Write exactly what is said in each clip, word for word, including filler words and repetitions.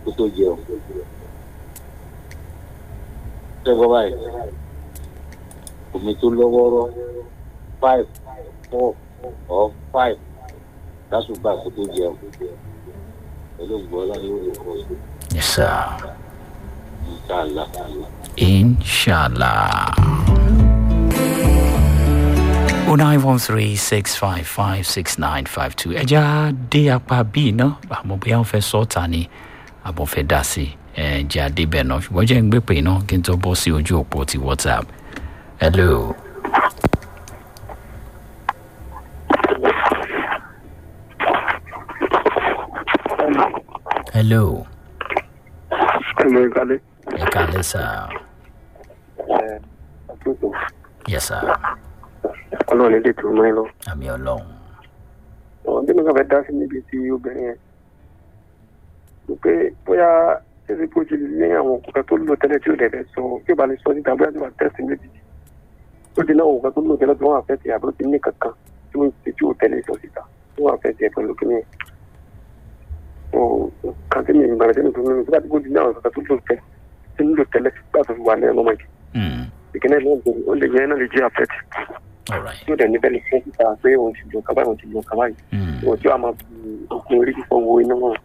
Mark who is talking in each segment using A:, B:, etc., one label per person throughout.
A: kó tó jẹun. Ṣé gbọ́ báyìí? Omi tó lọ́wọ́rọ́ five four or five lásùgbà kó tó jẹun. Pẹ̀lú ìgbọ́lá yóò lè kọ́ sí.
B: Yes, sir.
A: Inshallah.
B: Inshallah. oh nine one three six five five six nine five two. Ẹja dé apá bíi náà àmọ́ bóyá wọ́n fẹ́ sọ́ọ̀tà ni àbọ̀ fẹ́ dá sí ẹja dé bẹ́ẹ̀ náà ṣùgbọ́n jẹ́ ń gbé pè náà kí n tó bọ́ sí ojú òpó ti WhatsApp. Hello. Hello.
C: Hello, Kale.
B: Ẹ kálẹ́ sà. Yes, sir.
C: Ọlọ́run lè tó mọ́ ẹ lọ.
B: Àmì Ọlọ́run.
C: Ọ̀hún bí mo kàn fẹ́ dá sí níbi tí obìnrin yẹn. Mo pé bóyá ṣéṣe kó ti ní àwọn òkúta tó lò tẹ́lẹ̀ tí ó dẹ̀ fẹ́ sọ kí ó bá lè sọ níta bóyá tí wàá tẹ́sí méjì. Ó ti náà òkúta tó lò tẹ́lẹ̀ tí wọ́n wà fẹ́ ti àbúrò ti ní kankan tí wọ́n ti tí ò tẹ́lẹ̀ sọ síta tí wọ́n wà fẹ́ ti ẹ̀ pẹ̀lú kí ni. Kan tí mi ń bẹ̀rẹ̀ sínú tó mímu tí wọ́n ti kó ti ní àwọn òkúta tó lò tẹ́ tí ń lò tẹ́lẹ̀ gbà tó fi wà ní ẹ̀ lọ́mọ yìí. Ìkíní ẹ̀ náà ó lè yẹn náà lè jẹ́ àfẹ́tì. Tí ó dẹ̀ níbẹ̀ lè fún síta pé òun ti lò kábàáyé òun ti lò kábàáyé. Òun tí wàá máa fi òkun orí fífọ́ wo iná wọn.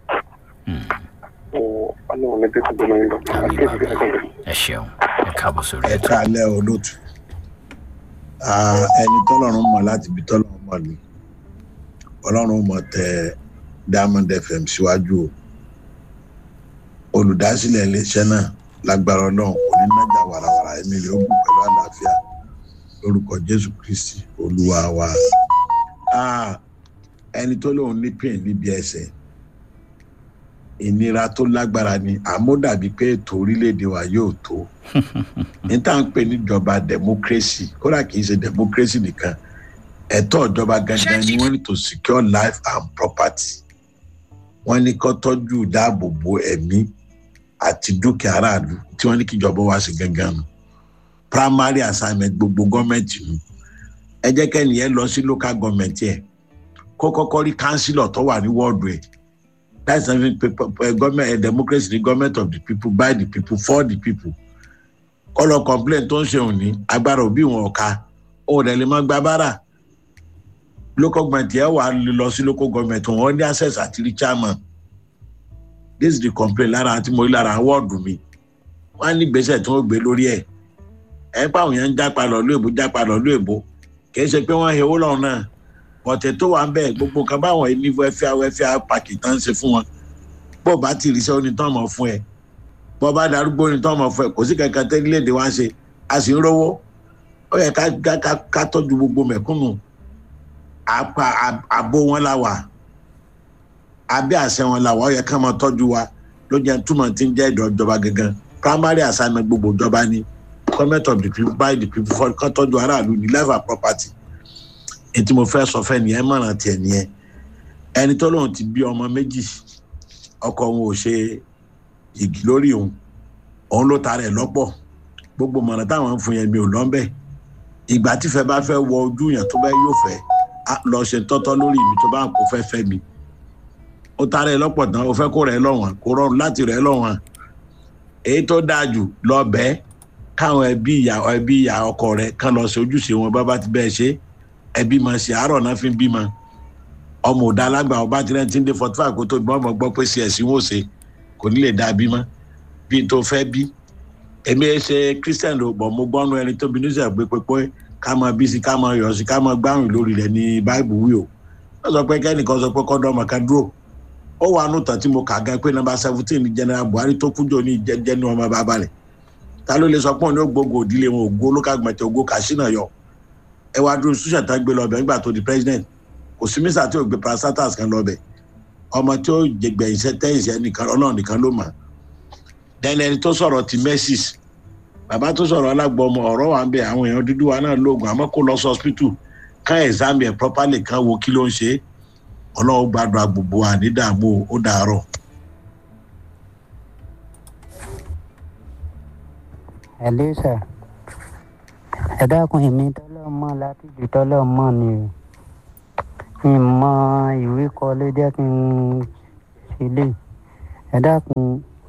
C: Ọlọ́run lè tẹ́sí gbọmọ yín lọ.
B: Ẹ ṣeun. Ẹ káàbọ̀ sórí.
D: Ẹ káalẹ́ olóòtú. Ẹni tọ́lọ́run mọ̀ láti ibi tọ́lọ́run mọ̀ ni. Ọlọ́run mọ̀ tẹ Diamond F M síwájú o. Olùdásílẹ̀ iléeṣẹ́ náà lágbára Ọlọ́run kò ní nájà wàràwàrà ẹ̀mí rẹ̀ ó kù pẹ̀lú àlàáfíà lórúkọ Jésù Kristi Olúwa wa. Ẹni tó lóun ní pain níbi ẹsẹ̀ ìnira tó lágbára ni àmọ́ dàbí pé ètò orílẹ̀-èdè wa yóò tó. Ní tá à ń pè níjọba democracy kódà kì í ṣe democracy nìkan ẹ̀tọ́ ìjọba gangan ni wọ́n ní to secure life and property. Wọ́n ní kó tọ́jú dáàbòbò ẹ̀mí àti dúkìá aráàlú tí wọ́n ní kí ìjọba wa ṣe gangan nù. Primary assignment gbogbo gọ́ọ̀mẹ̀ntì nù. Ẹ jẹ́ kẹ́ni yẹn lọ sí local government yẹn kó kọ́kọ́ rí councillor tó wà ní ward rẹ̀. That's something government a democracy the government of the people by the people for the people. Kọ́ lọ complain tó ń ṣe òní agbára òbí wọn ọ̀ka ó dẹ̀ lè má gba bára. Local government yẹn wà lọ sí local government wọn ní access àti rí chairman. This is the complaint lára àti mo rí lára wọ́ọ̀dù mi. Wọ́n á ní gbèsè tí wọ́n gbé lórí ẹ̀. Ẹ pa àwọn yẹn ń jápa lọ lóòbó jápa lọ lóòbó. Kì í ṣe pé wọ́n he owó lọ́run náà. Ọ̀tẹ̀ tó wà ń bẹ̀ gbogbo kan báwọn ẹni wẹ́fíà wẹ́fíà pàkì tán ṣe fún wọn. Bó bá ti rí iṣẹ́ onítàn mọ̀ fún ẹ. Bó bá darúgbó onítàn mọ̀ fún ẹ. Kò sí kankan tẹ́lẹ̀-èdè wá ṣe. A sì ń rówó. Ó yẹ ká tọ́jú gbogbo mẹ̀kúnnù. Àbò wọn la wà. Abẹ́ àṣẹ wọn la wà. Ó yẹ ká máa tọ́jú wa. Ló jẹ́ túmọ̀ tí ń jẹ́ ìjọba gangan. Primary assignment gbogbo ìjọba ni. Government of the people by the people for ká tọ́jú aráàlú ní life and property. Ètí mo fẹ́ sọ fẹ́ nìyẹn mọ̀ràn tiẹ̀ nìyẹn. Ẹni tó lóun ti bí ọmọ méjì ọkọ òun ò ṣe igi lórí òun òun ló ta rẹ̀ lọ́pọ̀ gbogbo mọ̀ràn táwọn ń fún yẹn mi ò lọ́nbẹ̀. Ìgbà tí fẹ́ bá fẹ́ wọ ojú yẹn tó bá yóò fẹ́ lọ ṣe tọ́tọ́ lórí mi tó bá ń kó fẹ́ fẹ́ mi. Ó ta rẹ̀ lọ́pọ̀ tán ó fẹ́ kó rẹ̀ lọ́wọ́n kó rọrùn láti rẹ̀ lọ́wọ́n. Èyí tó dáa jù lọ bẹ́ẹ̀ káwọn ẹbí ìyá ẹbí ìyá ọkọ rẹ̀ kán lọ ṣe ojúṣe wọn bá bá ti bẹ́ẹ̀ ṣe ẹbí máa ṣe àárọ̀ náà fi ń bímọ ọmọ òdà alágbà ọba tí wọ́n ti ń dé forty five kó tó gbọ́n ọmọ gbọ́ pé ṣe ẹ̀sìn wò ṣe kò ní lè dá bímọ bí tó fẹ́ bí èmi ẹ ṣe Christian ló bọ̀ mo gbọ́nu ẹni tó bí ní sẹ́ pé pé ká máa bí sí ká máa yọ̀ sí ká máa gbárùn lórí rẹ̀ ní Bible wí o wọ́n sọ pé kẹ́nìkan sọ pé kọ́dọ̀ ọmọ kan dúró ó wà nù tán tí mo kà gan pé nọ́mbà seventeen ní General Buhari tó kújọ ní jẹ́jẹ́ ní ọmọ bàbá rẹ̀ ta ló lè sọ pé òun ní gbogbo òdílé wọn ògo local government ògo Katsina yọ ẹ wá dúró ṣùṣà tá gbé lọ́bẹ̀ nígbà tó di president kò sí mísà tí ò gbé parastatus kan lọ́bẹ̀ ọmọ tí ó jẹgbẹ̀ iṣẹ́ tẹ́yìnsẹ́ nìkan ọlọ́run nìkan ló mọ̀ dẹ́ni ẹni tó sọ̀rọ̀ ti Mercies bàbá tó sọ̀rọ̀ alágbọ̀ ọmọ ọ̀rọ̀ wà ń bẹ àwọn èèyàn dúdú wa náà lóògùn àmọ́ kó lọ sí hospital ká exam ẹ̀ properly kan wo kí ló ń ṣe ọlọ́run gbàdúrà gbogbo wa ní dààmú ó dàárọ̀.
E: ẹ lé sà ẹ dákun èmi tọ́lọ́mọ láti ju tọ́lọ́mọ ni o ìmọ̀ ìwé kọ ló jẹ́ kí n ṣe lè ẹ dákun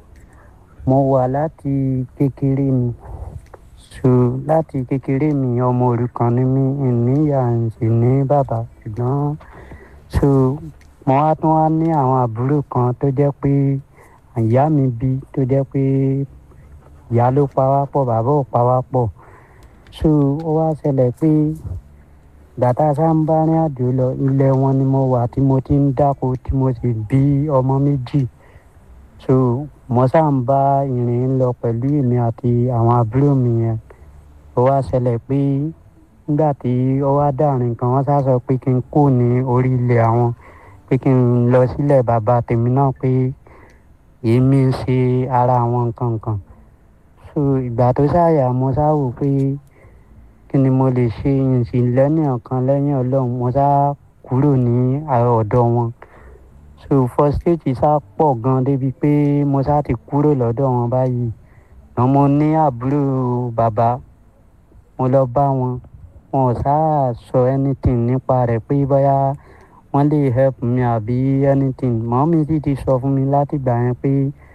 E: mo wà láti kékeré ni so láti kékeré mi ọmọ òrukàn ni mí ìníyà sì ní bàbá ṣùgbọ́n so mo wá tún wá ní àwọn àbúrò kan tó jẹ́ pé ìyá mi bí tó jẹ́ pé ìyá ló pa wá pọ̀ bàbá ò pa wá pọ̀ so ó wá ṣẹlẹ̀ pé gbàtà sáńbà rìn àjò lọ ilé wọn ni mo wà tí mo ti ń dáko tí mo sì bí ọmọ méjì so mo sáńbà ìrìn lọ pẹ̀lú èmi àti àwọn àbúrò mi yẹn ó wá ṣẹlẹ̀ pé nígbà tí ó wá dàrin kan wọ́n sá sọ pé kí n kó ní orí ilẹ̀ àwọn pé kí n lọ sílẹ̀ bàbá tèmi náà pé èmi ń ṣe ara àwọn nǹkan kan so ìgbà tó ṣàyà mo sá wò pé kí ni mo lè ṣe ìsìn lẹ́yìn ọ̀kan lẹ́yìn ọlọ́run mo sá kúrò ní ọ̀dọ̀ wọn so frustration sá pọ̀ gan débi pé mo sá ti kúrò lọ́dọ̀ wọn báyìí wọn mo ní àbúrò bàbá mo lọ bá wọn wọn ò sá sọ anything nípa rẹ̀ pé bóyá wọ́n lè help mi àbí anything mọ́mí sì ti sọ fún mi látìgbà yẹn pé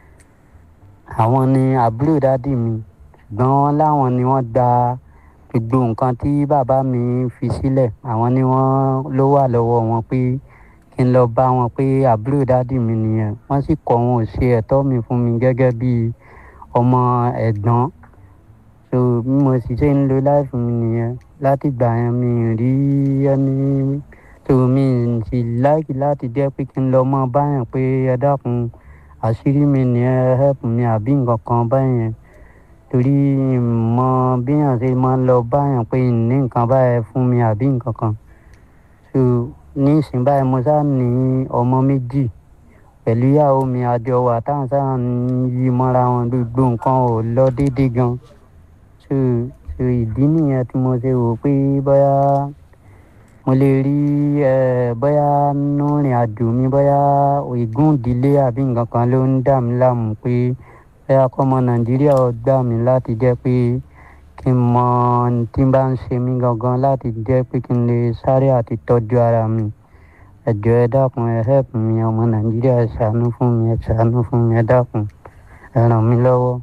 E: àwọn ni àbúrò dádì mi ṣùgbọ́n wọ́n láwọn ni wọ́n gba gbogbo nǹkan tí bàbá mi fi sílẹ̀ àwọn ni wọ́n ló wà lọ́wọ́ wọn pé kí n lọ bá wọn pé àbúrò dádì mi nìyẹn wọ́n sì kọ̀ wọn ò ṣe ẹ̀tọ́ mi fún mi gẹ́gẹ́ bí ọmọ ẹ̀gbọ́n so bí mo sì ṣe ń lo láìfù mi nìyẹn látìgbà yẹn mi rí ẹni tó mi sì láìkí láti jẹ́ pé kí n lọ mọ́ báyẹn pé ẹ dákun àṣírí mi ni ẹ help mi àbí nǹkan kan báyẹn torí mọ bíyàn ṣe máa ń lọ báyàn pé ní nǹkan báyẹn fún mi àbí nǹkan kan so ní ìsìn báyìí mo sá ní ọmọ méjì pẹ̀lú ìyàwó mi àjọ wà táwọn sáà ń yí mọ́ra wọn gbogbo nǹkan ò lọ déédéé gan so so ìdí nìyẹn tí mo ṣe wò pé bóyá mo lè rí ẹ bóyá nínú ìrìn àjò mi bóyá ìgún ìdílé àbí nǹkan kan ló ń dà mí láàmú pé bóyá kọ́mọ nàìjíríà ó gbà mí láti jẹ́ pé kí n mọ tí n bá ń ṣe mí gangan láti jẹ́ pé kí n lè sáré àti tọ́jú ara mi ẹ jọ̀ọ́ ẹ dákun ẹ help mi ọmọ nàìjíríà ẹ ṣàánú fún mi ẹ ṣàánú fún mi ẹ dákun ẹ ràn mí lọ́wọ́.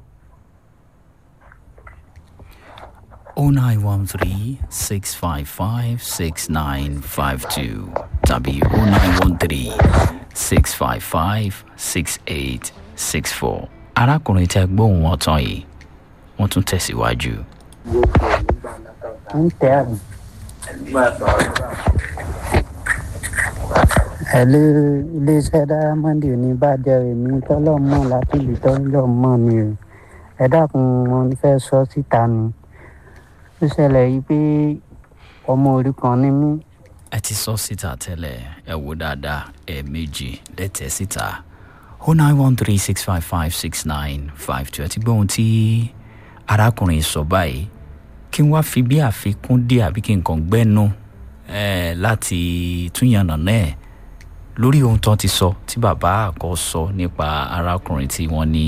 B: oh nine one three six five five six nine five two tàbí oh nine one three six five five six eight six four. arákùnrin tẹ́ gbóhùn wọn tán yìí wọ́n tún tẹ̀síwájú.
E: ń tẹ́ àrùn. ẹ̀lú iléeṣẹ́ dáhámọ́ndì ní bàjẹ́ èmi tọ́lọ́mọ́ láti ìlú tọ́lọ́mọ́ ni o ẹ dákun mo fẹ́ sọ síta ni ó ṣẹlẹ̀ yìí pé ọmọ òrukàn ni mí.
B: ẹ ti sọ síta tẹ́lẹ̀ ẹ wò dáadáa ẹ̀ẹ̀mejì lẹ́tẹ̀ẹ́ síta oh nine one three six five five six nine five two ẹ ti gbọ́ ohun tí arákùnrin sọ báyìí kí n wá fi bí àfikún dé àbí kí n kàn gbẹ́nu eh, láti túnyànnà náà lórí ohun tó ti sọ tí bàbá àkọ́ sọ nípa arákùnrin tí wọ́n ní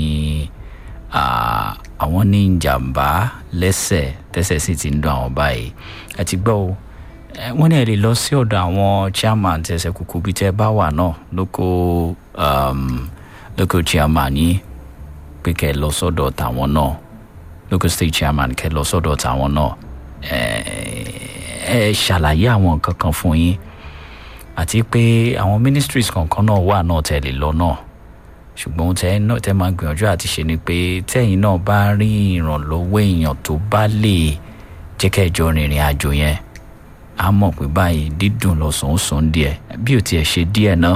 B: àwọn ní ìjàmbá lẹ́sẹ̀ tẹ́sẹ̀ sì ti ń dùn àwọn báyìí ẹ ti gbọ́ o wọ́n ní ẹ lè lọ sí ọ̀dọ̀ àwọn chairman tẹ̀sẹ̀ kúkú bíi tẹ́ bá wà náà lóko um, local chairman yìí pé kẹ́ ẹ lọ sọ́dọ̀ tàwọn náà local state chairman kẹ́ ẹ lọ sọ́dọ̀ tàwọn náà ẹ ẹ ṣàlàyé àwọn nǹkan kan fún yín àti pé àwọn ministries kankan náà wà náà tẹ́ lè lọ náà ṣùgbọ́n tẹ́ náà tẹ́ máa gbìyànjú àti ṣe ni pé tẹ́yìn náà bá rí ìrànlọ́wọ́ èèyàn tó bá lè jẹ́ kẹ́jọ rìnrìn àjò yẹn á mọ̀ pé báyìí dídùn lọ́sàn-án sùn díẹ̀ bí ò tiẹ̀ ṣe díẹ̀ náà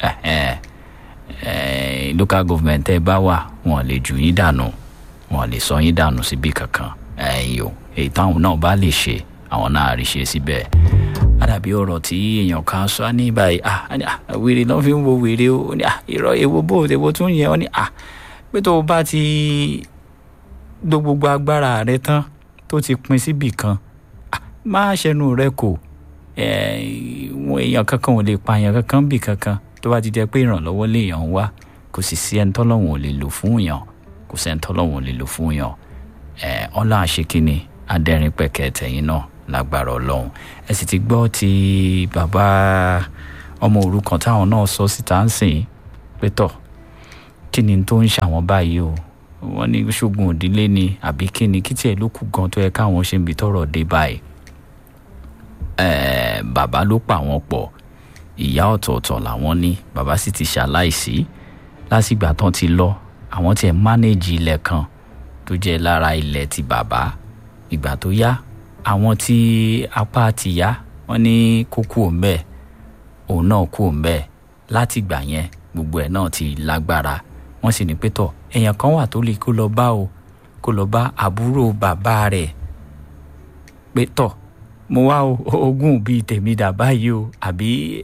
B: local government tẹ́ bá wà wọ́n lè jù yín dànù wọ́n lè sọ yín dànù síbi kankan ẹ̀yìn o èyí táwọn náà bá lè ṣe àwọn náà rí ṣe síbẹ̀ àdàbí ọ̀rọ̀ tí èèyàn kan sọ ní báyìí ah wèrè náà fi ń wo wèrè o ní ah irọ́ ewo bó ewo tún yẹ ọ ní ah pé tó o bá ti do gbogbo agbára rẹ tán tó ti pin síbì kan ah má ṣẹnu rẹ kò wọn èèyàn kankan ò lè pa èèyàn kankan bì kankan tó bá ti jẹ́ pé ìrànlọ́wọ́ léèyàn wá kò sì sí ẹni tọ́lọ́hun ò lè lò fún yàn kò sẹ́ni tọ́lọ́hun ò lè lò fún yàn ọlá àṣekínni adẹ́rìn pẹ̀kẹ́ tẹ̀yìn náà lágbára ọlọ́run ẹ sì ti gbọ́ ti bàbá ọmọ òrukàn táwọn náà sọ síta ń sìn pé tọ̀ kí ni tó ń ṣàwọn báyìí o wọ́n ní ṣoògùn òdílé ni àbí kí ni kí tiẹ̀ ló kù gan tó yẹ káwọn ṣe ń bi tọ́rọ̀ dé báyìí. ẹ̀ẹ́ bàbá ló pa àwọn pọ̀ ìyá ọ̀tọ̀ọ̀tọ̀ làwọn ní bàbá sì ti ṣaláìsí lásìgbà tán ti lọ àwọn tiẹ̀ mánéèjì ilẹ̀ kan tó jẹ́ lára ilẹ̀ ti bàbá ìgbà tó yá àwọn tí apá ti yá wọ́n ní kó kú òun bẹ́ẹ̀ òun náà kú òun bẹ́ẹ̀ láti ìgbà yẹn gbogbo ẹ̀ náà ti lágbára wọ́n sì ní pé tọ̀ èèyàn kan wà tó lè kó lọ bá o kó lọ bá àbúrò bàbá rẹ̀ pé tọ̀ mo wá ogún bíi tèmi dà báyìí o àbí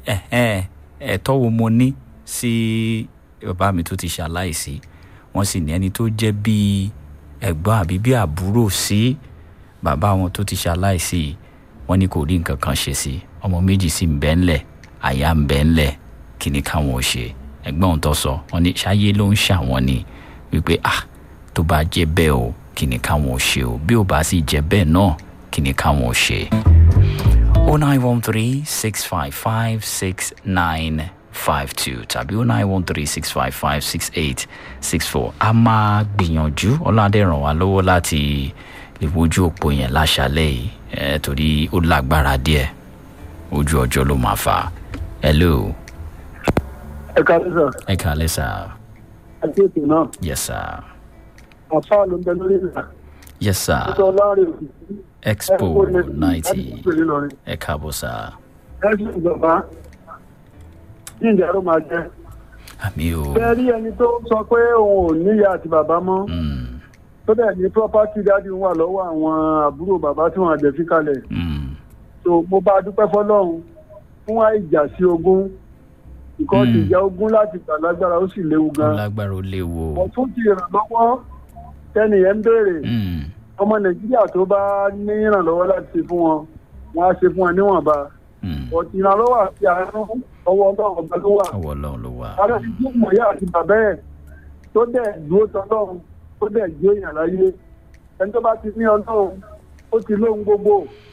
B: ẹ̀tọ́ wo mo ní sí bàbá mi tó ti ṣaláìsí wọ́n sì ní ẹni tó jẹ́ bíi ẹ̀gbọ́n àbí bíi àbúrò sí bàbá wọn tó ti ṣaláìsí wọ́n ní kò rí nǹkan kan ṣe sí ọmọ méjì sì ń bẹ ńlẹ̀ àyà ń bẹ ńlẹ̀ kí ni káwọn ò ṣe ẹ̀gbọ́n òun tó sọ wọ́n ní ṣáyé ló ń ṣàwọn ni wípé ah tó bá jẹ́ bẹ́ẹ̀ o kí ni káwọn ò ṣe o bí ò bá sì jẹ́ bẹ́ẹ̀ náà kí ni káwọn ò ṣe. oh nine one three six five five six nine five two tàbí oh nine one three six five five six eight six four a máa gbìyànjú ọlọ́dẹ ràn wá lọ́wọ́ láti lè wojú òpó yẹn láṣálẹ́ yìí ẹ̀ torí ó lágbára díẹ̀ ojú ọjọ́ ló máa fà. hello.
C: ẹ káàlẹ́ sà.
B: ẹ káàlẹ́ sà.
C: àti ètò náà.
B: yes sir.
C: àfa ló ń bẹ lórí ìlà.
B: yes sir.
C: ìtọ́ láàrin òsì.
B: expo ninety ẹ káàbọ̀ sà.
C: ẹ sì ìjọba ní ìjà ló máa jẹ.
B: àmì o.
C: fẹ́ẹ́ rí ẹni tó sọ pé òun ò níyà àti bàbá mọ́. tó dẹ̀ ní property dáàdi wà lọ́wọ́ àwọn àbúrò bàbá tí wọ́n àjẹ́ fi kalẹ̀. so mo bá a dúpẹ́ fọlọ́run fún àìjà sí ogún ìkọ́sì ìjà ogún láti gbà lágbára ó sì léwu gan.
B: ó lágbára ó léwu.
C: ọ̀tún ti ìrànlọ́wọ́ tẹ́nìyẹn ń béèrè ọmọ nàìjíríà tó bá ní ìrànlọ́wọ́ láti ṣe fún wọn wọn á ṣe fún wọn níwọ̀nba. ọ̀tí ìrànlọ́wọ́ àti àánú ọwọ́ ọlọ́run ọba ló wà.
B: ọwọ́ ọlọ́run ló wà.
C: ara ti dún mọ̀ọ́yá àti bàbá ẹ̀ tó dẹ̀ dúró tọ́lọ́run tó dẹ̀ jó èèyàn láyé ẹni tó bá ti ní ọlọ́run ó ti lóhun gbogbo.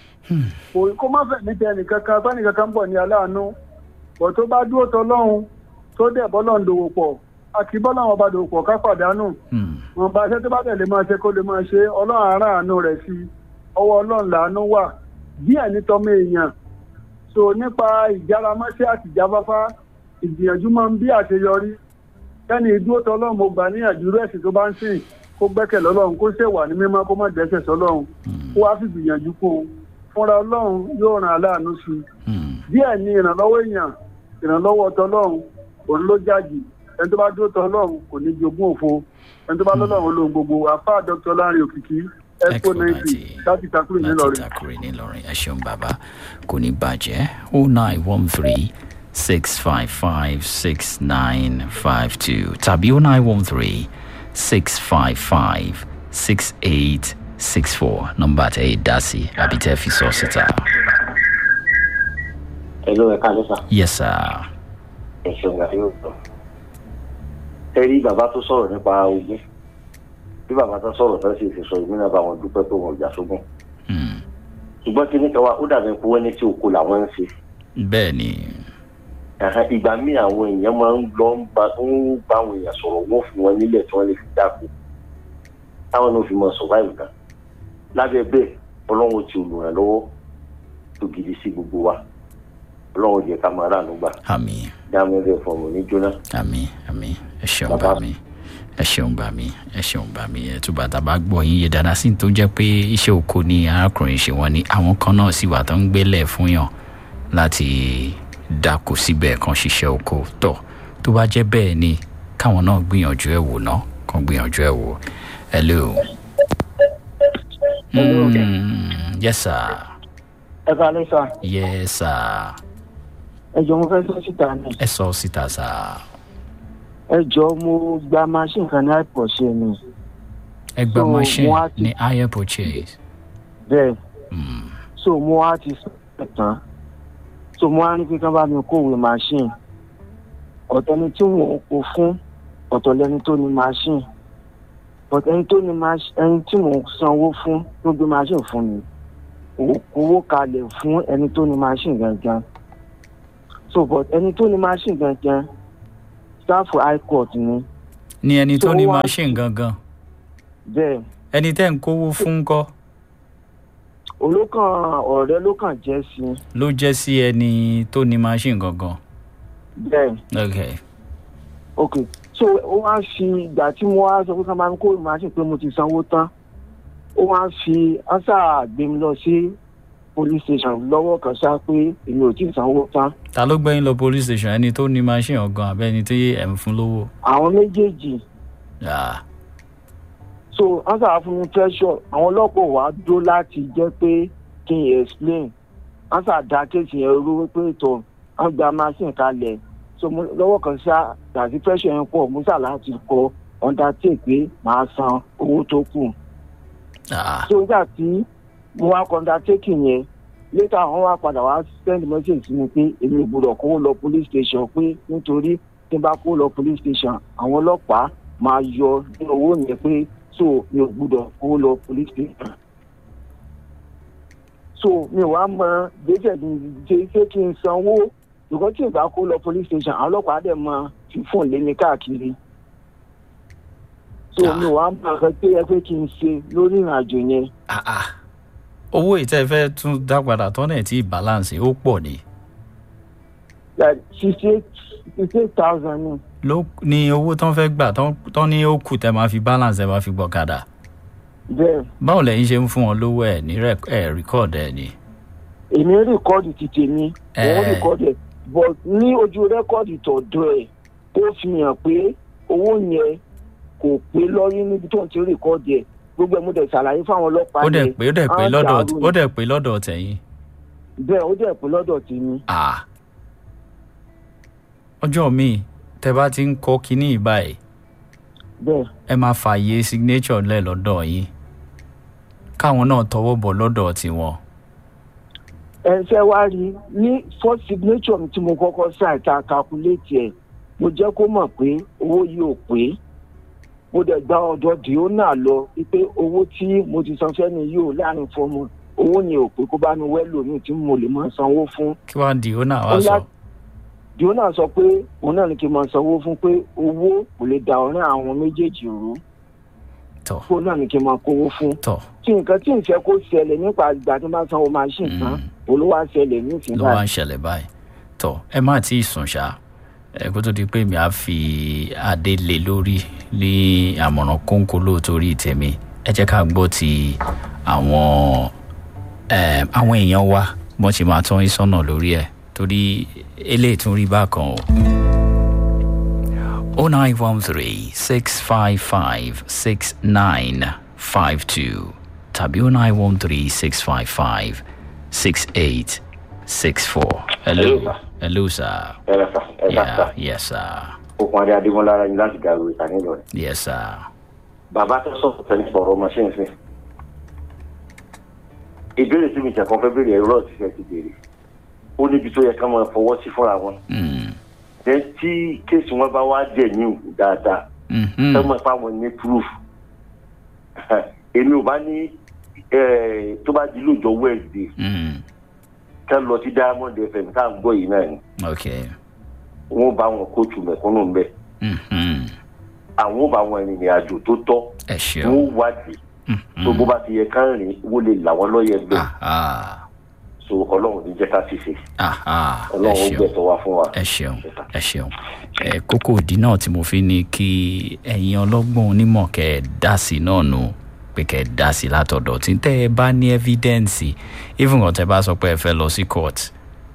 C: kó má fẹ̀ ní tẹnì kankan fẹ́nì kankan bọ̀ ní aláàánú bọ̀ tó bá dúró tọ́lọ́run tó dẹ̀ bọ́lọ́run dòwò pọ̀ àti bọ́lọ́run ọba dòwò pọ̀ ká pàdánù. wọn bá iṣẹ́ tó bá tẹ̀lé máa ṣe kó lè máa ṣe ọlọ́run ará àánú rẹ̀ sí ọwọ́ ọlọ́run làánú wà díẹ̀ ní tọ́mọ èèyàn. so nípa ìjáramọ́ṣẹ́ àti ìjáfáfá ìgbìyànjú máa ń bí àṣeyọrí kẹ́ni ìdúró tọ́lọ́run mo gbà níyànjú rẹ̀sì tó bá ń sìn kó gbẹ́kẹ̀ lọ́lọ́run kó ṣèwà ní mímọ́ kó má dẹ́ṣẹ̀ sọ́lọ́run kó wá fi gbìyànjú kó fúnra ọlọ́run yóò ràn aláàánú sí i díẹ̀ ní ìrànlọ́wọ́ èèyàn ìrànlọ́wọ́ tọ́lọ́run òun ló jáde ẹni tó bá dúró tọ́lọ́run kò ní jogún òfo ẹni tó bá lọ́lọ́run lóhun gbogbo àfáà dr Lanre Òkìkí expo ninety láti Takuri nílọrin.
B: láti Takuri nílọrin ẹ ṣeun bàbá kò ní bàjẹ́ oh nine one three six five five six nine five two tàbí oh nine one three six five five six eight six four nọ́mbà tẹ ẹ dá sí àbí tẹ fi sọ síta.
A: hello ẹ káàlẹ́ sà.
B: yes sir.
A: ẹ ṣeun àti yóò sọ. ẹ rí bàbá tó sọ̀rọ̀ nípa ogún bí bàbá tó sọ̀rọ̀ tó sì fi sọ ìmúná bá wọn dúpẹ́ tó wọn jà sógun. ṣùgbọ́n kí ní kẹwà ó dàbí pé wọ́n ní tí oko làwọn ń ṣe.
B: bẹ́ẹ̀ ni.
A: ìgbà míì àwọn èèyàn máa ń lọ ń bá ń bá àwọn èèyàn sọ̀rọ̀ wọ́n fún wọn nílẹ̀ tí wọ́n lè fi dáko táwọn náà fi mọ survive kan lábẹ́ bẹ́ẹ̀ ọlọ́run ti olùrànlọ́wọ́ tó gidi sí gbogbo wa ọlọ́run jẹ́ ká máa ránu gbà.
B: àmín.
A: dáhùn ẹgbẹ́ fún ọmọ ní jóná.
B: àmín àmín ẹ ṣeun bá mi ẹ ṣeun bá mi ẹ ṣeun bá mi ẹ túbọ̀ tá a bá gbọ́ yín yé dáadáa sí tó jẹ́ pé iṣẹ́ oko ni arákùnrin ṣe wọ́n ní àwọn kan náà sì wà tó ń gbélẹ̀ fún yàn láti dáko síbẹ̀ kan ṣiṣẹ́ oko tọ̀ tó bá jẹ́ bẹ́ẹ̀ ni káwọn náà gbìyànjú ẹ̀ wò ná kàn gbìyànjú ẹ̀ wò. hello.
C: hello.
B: Mm, yes sir.
C: ẹ káàlẹ́ sà.
B: yes sir.
C: ẹ jọ mo fẹ́ sọ síta ni.
B: ẹ sọ síta sà.
C: ẹ jọ mo gba machine kan ní high purchase ni.
B: ẹ gba machine ní high purchase.
C: bẹ́ẹ̀ so mo wá ti sọ tán so mo wá ní kí kán bá mi kówé machine ọ̀tọ̀ ni tí wọ́n kó fún ọ̀tọ̀ lẹni tó ní machine but ẹni tó ní machine ẹni tí mo sanwó fún ló gbé machine fún mi owó kalẹ̀ fún ẹni tó ní machine gangan so but ẹni tó ní machine gangan staff high court ni.
B: ní ẹni tó ní machine gangan.
F: bẹ́ẹ̀
B: ẹni tẹ́ ń kówó fún kọ́
F: olókàn ọ̀rẹ́ ló kàn jẹ́ sí i.
B: ló jẹ́ sí ẹni tó ní machine gangan.
F: bẹ́ẹ̀
B: ok
F: ok so ó wá fi ìgbà tí mo wá sọ pé ká máa ń kó machine pé mo ti sanwó tán ó wá fi ásà gbé mi lọ sí police station lọ́wọ́ kan ṣá pé èmi ò tí ì sanwó tán.
B: ta ló gbẹ́yìn lọ police station ẹni tó ní machine ọ̀gan àbẹ́ ẹni tí ẹ̀ ń fún lówó.
F: àwọn méjèèjì.
B: Ah.
F: so ásà fún mi pressure àwọn ọlọ́pàá wàá dó láti jẹ́ pé kí n explain ásà dá kéèsì yẹn rú pé tó wọ́n gba machine kalẹ̀ so lọ́wọ́ kan ṣá gbàtí pressure yẹn pọ̀ musa láti kọ undertake pé màá san owó tó kù.
B: Ah.
F: so nígbà tí mo wá undertaking yẹn later àwọn wá padà wá send message sí mi pé èmi gbọ́dọ̀ kó lọ police station pé nítorí tí n bá kó lọ police station àwọn ọlọ́pàá máa yọ ní owó yẹn pé so mi ò gbọ́dọ̀ kó lọ police station. so mi ò wá mọ gbèsè mi ṣe ṣé kí n sanwó because tí n bá kó lọ police station àwọn ọlọ́pàá dẹ̀ mọ fífún lé mi káàkiri. so mi ò wá mọ nǹkan tó yẹ pé kí n ṣe lórí ìrìn àjò yẹn.
B: Ah, ah. owó ìtẹ́ fẹ́ tún dá padà tọ́nà tí balance ó pọ̀ ni.
F: like sixty eight sixty eight thousand ni.
B: ló ní owó tán fẹ́ gbà tán ní ó kù tẹ́ máa fi balance ẹ̀ máa fi gbọ̀kadà.
F: bẹ́ẹ̀.
B: báwo lẹ́yìn ṣe ń fún wọn lówó ẹ̀ ní ẹ̀ rìkọ́ọ̀dù ẹ̀ ni.
F: èmi rìkọ́ọ̀dù ti tèmi òun rìkọ́ọ̀dù ẹ̀ but ní ojú rẹ́kọ́ọ̀dù tọ̀dọ̀ ẹ̀ ó fi hàn pé owó yẹn kò pé lọ́rí níbi tó ń ti rìkọ́ọ̀dù ẹ̀ gbogbo ẹ̀ mo dẹ̀ ṣàlàyé fáwọn ọlọ́pàá
B: ó dẹ̀ pé ó dẹ̀ pé lọ́dọ̀ ó dẹ̀ pé lọ́dọ̀ tẹ̀yìn.
F: bẹ́ẹ̀ ó dẹ̀ pé lọ́dọ̀ tèmi.
B: Ah. ọjọ́ míì tẹ́ bá ti ń kọ́ kínní ìbáyìí
F: bẹ́ẹ̀
B: ẹ máa fààyè signature lẹ̀ lọ́dọ̀ yín káwọn náà tọwọ́ bọ̀ lọ́dọ̀ tiwọn.
F: ẹ ṣe wá rí ní first signature tí mo kọ́kọ́ sign ta calculate ẹ̀ mo jẹ́ kó mọ̀ pé owó yìí ò pé mo dẹ̀ gba ọ̀dọ̀ diona lọ wípé owó tí mo ti san fẹ́ni yìí ò láàrin fọmọ owó ni ò pé kó bá mi wẹ́lò mi tí mo lè máa sanwó fún.
B: kí wàá diona wá sọ.
F: diona sọ pé òun náà ni kí n máa sanwó fún pé owó kò lè da ọ̀rẹ́ àwọn méjèèjì rú.
B: tọ
F: kó náà ni kí n máa kówó fún.
B: tọ
F: tí nǹkan tí n fẹ́ kó ṣẹlẹ̀ nípa ìgbà tí n bá sanwó machine tán olówó á ṣẹlẹ̀ ní ìsìn
B: ló wá ń ṣẹlẹ̀ báyìí tọ ẹ má tí ì sùn ṣá ẹ kó tó di pé mi á fi adé lé lórí ní àmọ̀ràn kóńkó lóòótórí tèmi ẹ jẹ́ ká gbọ́ ti àwọn àwọn èèyàn wa bọ́n ṣe máa tán ìsọ́nà lórí ẹ̀ torí eléyìí tún rí bákan o. oh nine one three six five five six nine five two tàbí oh nine one three six five five six eight six four. Hello. Hello, sir.
G: Hello, sir.
B: Yeah, yes, sir.
G: Okun Adé Adémọ́lára ní láti gàrú ìtànílò rẹ̀.
B: Yes, sir.
G: Bàbá tó sọ̀rọ̀ tẹ́lẹ̀ sọ̀rọ̀ machine sí. Ìbéèrè tí mi jẹ̀kan fẹ́ béèrè ẹ̀rọ ti fẹ́ ti béèrè. Ó níbi tó yẹ ká máa fọwọ́ sí fúnra wọn. Ẹ tí kéèsì wọn bá wá jẹ̀ ní ìwù dáadáa. Ẹ mọ̀ pé àwọn ní proof. Èmi ò bá ní tó bá di lóòjọ́ Wednesday. Ká lọ sí Diamond F M ká gbọ́ yìí náà ni.
B: Okay.
G: Wọ́n bá wọn kóòtù mẹ̀kúnnù ń bẹ̀. Àwọn ò bá wọn ìrìn àjò tó tọ́.
B: Ẹ ṣeun.
G: Wọ́n wádìí. So bó bá ti yẹ ká rìn wọ́n lè là wọ́n lọ́yẹ̀ gbé. So Ọlọ́run ní jẹ́ ká ṣiṣẹ́. Ọlọ́run ó gbẹ̀tọ̀ wá fún wa.
B: Ẹ ṣeun. Ẹ ṣeun. Ẹ kókó ìdí náà tí mo fi ní kí ẹ̀yin ọlọ́gbọ́n onímọ̀ kẹ́ ẹ dá sí náà nù pé kẹ́ ẹ dá sí látọ̀dọ̀ tí tẹ́ ẹ bá ní evidence even kan tẹ́ bá sọ pé ẹ fẹ́ lọ sí court.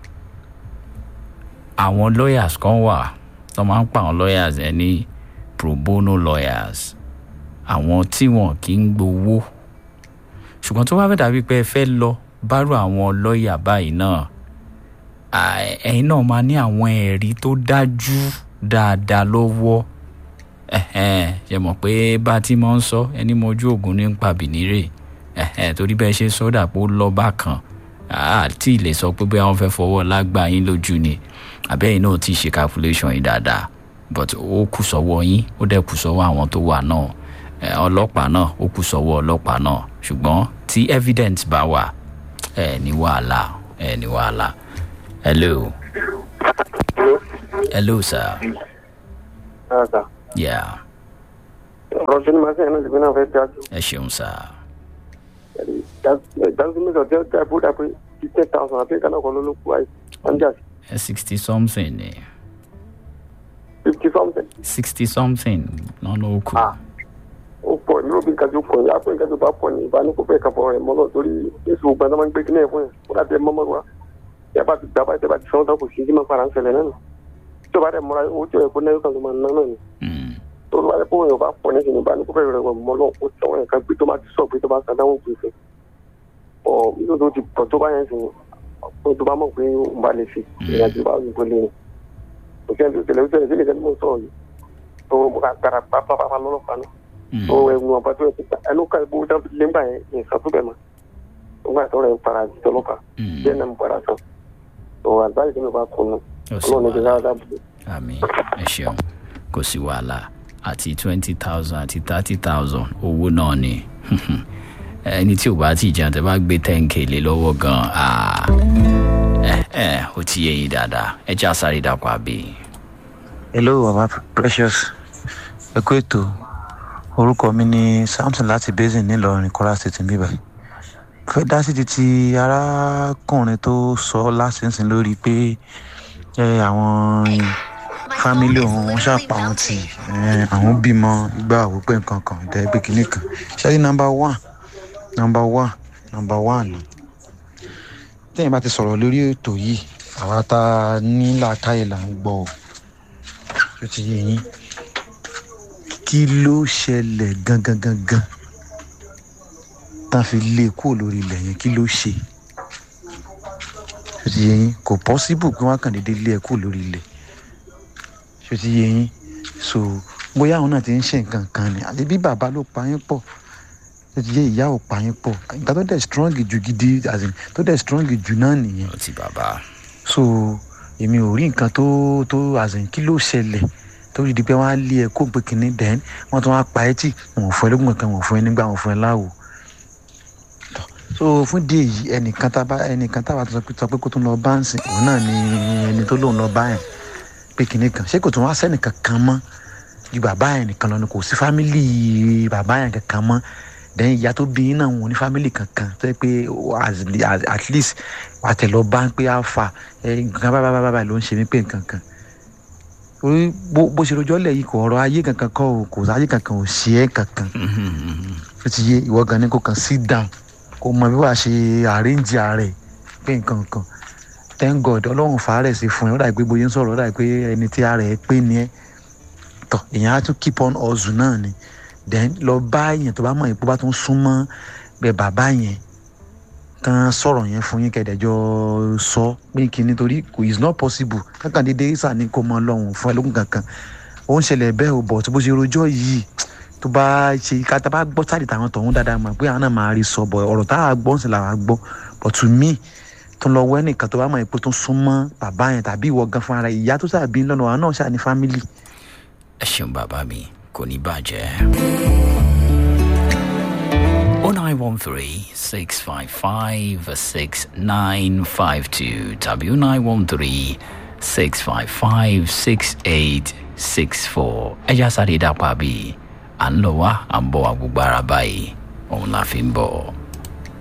B: Àwọn lawyers kan wà tó máa ń pa àwọn lawyers ẹ ní pro bono lawyers àwọn tí wọn kì í gbowó ṣùgbọ́n tó wá fẹ́ dàbí pé ẹ fẹ́ lọ bárò àwọn lọ́ọ̀yà báyìí náà ẹ̀yin náà máa ní àwọn ẹ̀rí tó dájú dáadáa lọ́wọ́ ṣe mọ̀ pé bá tí mo ń sọ ẹni mojú ògùn ní pàbínírè torí bẹ́ẹ̀ ṣe sọ́dà pé ó lọ bákan àti ilé sọ pé bóyá wọ́n fẹ́ fọwọ́ lágbá yín lójú ni àbẹ́yìn náà ti ṣe calculation yìí dáadáa but ó kù sọ́wọ́ yín ó dẹ̀ kù sọ́wọ́ àwọn tó wà náà ọlọ́pàá náà ó kù sọ́wọ́ ọlọ́pàá náà ṣùgbọ́n tí evidence bá wà ẹ ní wàhálà ẹ ní wàhálà. Hello.
C: Hello.
B: Hello, sir.
C: Hello, sir.
B: Yeah.
C: ọ̀rọ̀ ṣe ni màá sẹ́yìn náà ti fi náà fẹ́ dájú.
B: ẹ ṣeun sá.
C: dájú mi sọ tí ó dá bódà pé ten thousand àti ìkànnà kan ló ló kú àìsí ọ̀njà sí.
B: ẹ sixty something ni.
C: fifty something.
B: sixty something náà ló kù.
C: ó pọ̀ ní òbí nǹkan tó pọ̀ ní àpò nǹkan tó bá pọ̀ ní ìbánikó fẹ́ kàbọ̀ rẹ̀ mọ́ náà torí èso ògbà náà máa ń gbé kíní ẹ̀ fún yẹn kó dàbí ẹ mọ́mọ́ wa yẹ bá ti gbà bá tẹ bá ti sọ́wọ́n tó kù sí sí máa fara ń ṣẹlẹ̀ náà nù tó bá dẹ̀ mọ́ra owó tí ò yẹ kó náírà kan tó máa ná náà ni tó bá dẹ̀ kó yẹn bá pọ̀ ní ìsìn ìbánikó fẹ́ rẹ̀ mọ́ náà ó tọ́wọ́ yẹn kan gbé tó máa ti sọ̀ pé tó bá san dáhùn gbèsè ọ̀ nítorí tó ti pọ̀ tó bá yẹn sìn tó bá mọ̀ pé ó ń bá lè fi ìrìnàjò bá ń gbélé ni òṣèlú tó tẹ̀lé òṣèlú sílẹ̀ sẹ́ni mọ̀ sọ̀rọ̀ yìí tó gbàrà pápá lọ́lọ́pàá náà tó ẹ̀wọ̀n ọba tó yẹ kó ẹnu ká ibò dábìlì lẹ́mbà yẹn ní ìsàtú bẹ̀ mọ́ nígbà tó rẹ̀ ń para àti tọ́lọ́pàá bẹ́ẹ̀ náà ń para sàn tó àgbáyé tó ń bá kún un ọlọ́run ní kíkà dábìlì.
B: àmì ẹ ṣeun kò sí wàhálà àti twenty thousand àti thirty thousand owó náà ni ẹni tí ò bá ti jẹun tẹ bá gbé ten k lé lọ́wọ́ gan-an ẹ ẹ ó ti yẹ yín dáadáa ẹ já sáré dàpọ̀ àbí.
H: hello baba precious ẹ kú ètò orúkọ mi ni samson láti basin nílọrin kwara state níbí báyìí fẹ́ dá sí ti ti arákùnrin tó sọ lásìsìn lórí pé àwọn fámílì òun wọn ṣàpà wọn tì àwọn bímọ ìgbà àwòpẹ nǹkan kan ìdẹ́gbẹ́ kìíní kan ṣáàrí nọmba one nọmba one nọmba one ni tẹ́yìn bá ti sọ̀rọ̀ lórí ètò yìí àwa tá a ní làákàyè là ń gbọ́ ọ ti yé yín kí ló ṣẹlẹ̀ gangan gangan tá a fi lé e kúrò lórí ilẹ̀ yẹn kí ló ṣe ṣé ti yé yín kò pọ́síbù pé wọ́n kàn déédéé lé e kúrò lórí ilẹ̀ ṣé ti yé yín so bóyá àwọn náà ti ń ṣe nǹkan kan ni àti bí bàbá ló pa yín pọ̀ ṣé ti yé ìyá ò pa yín pọ̀ nǹkan tó dẹ̀ strong jù gidi tó dẹ̀ strong jù náà nìyẹn.
B: ó ti bàbá.
H: so èmi ò rí nǹkan tó tó kí ló ṣẹlẹ̀ torí di pé wọn á lé ẹ kó gbé kínní dẹ́n wọn tún wá pa ẹ́ tì wọn ò fún ẹ lóògùn kan wọn ò fún ẹ nígbà wọn ò fún ẹ láwo. so fún díẹ̀ yìí ẹnìkan tá ẹnìkan tá wà tó sọ pé kó tún lọ bá ń sìn òun náà ni ẹni tó lóun lọ bá yẹn pé kínní kan ṣé kò tún wá sẹ́nìkan kan mọ́ ju bàbá yẹn nìkan lọ ni kò sí fámìlì bàbá yẹn kankan mọ́ dẹ́n ìyá tó bí náà wọn ní fámìlì kankan tó yẹ pé at least wà á tẹ̀ lọ bá ń pé àfà nǹkan bábábábá ló ń ṣe mí pé nǹkan kan orí bó ṣe rojọ́ lẹ̀ yìí kò ọ̀rọ̀ ayé kankan kọ́ o kò ayé kankan ò ṣe é kankan ó ti yé ìwọ gan ni kò kàn sit down kò mọ bí wàá ṣe arrange ààrẹ pé nǹkan kan thank god ọlọ́run fàárẹ̀ sí fún ẹ ó dà pé bóyá ń sọ̀rọ̀ ó dà pé ẹni tí ara ẹ pé ni ẹ tọ̀ èèyàn á tún keep on hustle náà ni then lọ bá èèyàn tó bá mọ̀ ipò bá tún súnmọ́ bẹ bàbá yẹn kan sọ̀rọ̀ yẹn fún yín kẹ̀dẹ̀jọ́ sọ pé kí nítorí kò is not possible kankan dédé sà ní kó mọ lọ́hùn fún ẹlógún kankan ó ń ṣẹlẹ̀ bẹ́ẹ̀ ò bọ̀ tó bó ṣe rojọ́ yìí tó bá ṣe ká tá bá gbọ́ sáàdì táwọn tọ̀hún dáadáa mọ̀ pé àwọn náà máa rí sọ bọ̀ ọ̀rọ̀ tá a gbọ́ ń sì làwọn gbọ́ but to me tó ń lọ wẹ́ nìkan tó bá mọ̀ ipò tó súnmọ́ bàbá yẹn tàbí ìwọ gan fúnra ìyá tó sàbí lọ́nà àwọn náà ṣáà ní family.
B: ẹ ṣeun bàbá mi kò ní bàjẹ́. oh nine one three six five five six nine five two tàbí oh nine one three six five five six eight six four ẹ já sáré dàpọ̀ àbí à ń lọ wá à ń bọ̀ wá gbogbo ara báyìí òun la fi ń bọ̀.